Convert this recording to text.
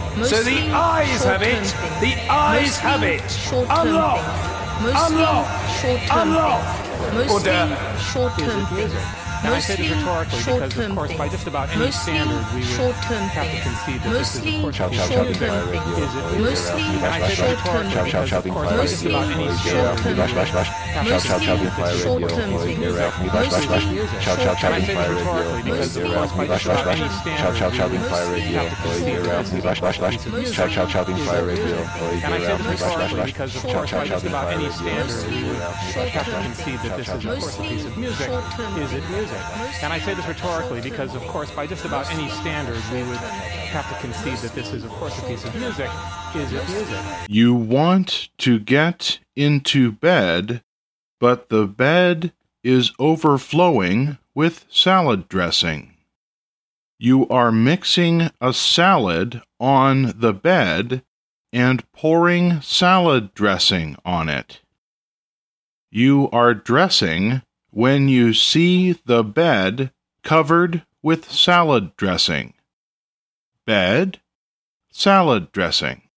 So the eyes have it. The eyes have it. Unlock. Unlock. Unlock. Mostly short-term things. And I say this rhetorically because, of course, by just about any standard, we would have to concede that this is, of course, short-term things. Mostly short-term things. And I say this rhetorically because, of course, by just about any standard, we would have to concede that this is short-term things. And I say this rhetorically because, of course, by just about any standard, we would have to concede that this is, of course, a piece of music. And I say this rhetorically because, of course, by just about any standard, we would have to concede that this is, of course, a piece of music. Is it music? And I say this rhetorically because, of course, by just about any standard, we would have to concede that this is, of course, a piece of music. Is it music? You want to get into bed, but the bed is overflowing with salad dressing. You are mixing a salad on the bed and pouring salad dressing on it. You are dressing when you see the bed covered with salad dressing. Bed, salad dressing.